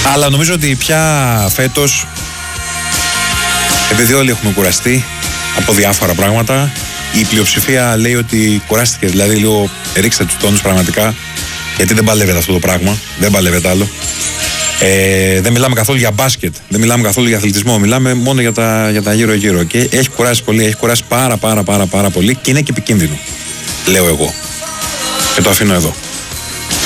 Αλλά νομίζω ότι πια φέτος, επειδή όλοι έχουμε κουραστεί από διάφορα πράγματα, η πλειοψηφία λέει ότι κουράστηκε. Δηλαδή, λίγο ρίξτε τους τόνους πραγματικά, γιατί δεν παλεύεται αυτό το πράγμα. Δεν παλεύεται άλλο. Δεν μιλάμε καθόλου για μπάσκετ, δεν μιλάμε καθόλου για αθλητισμό. Μιλάμε μόνο για τα γύρω-γύρω. Και έχει κουράσει πολύ, έχει κουράσει πάρα πολύ και είναι και επικίνδυνο. Λέω εγώ. Και το αφήνω εδώ.